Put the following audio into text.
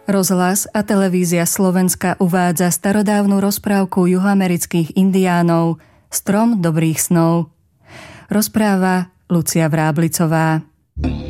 Rozhlas a televízia Slovenska uvádza starodávnu rozprávku juhoamerických indiánov Strom dobrých snov. Rozpráva Lucia Vráblicová.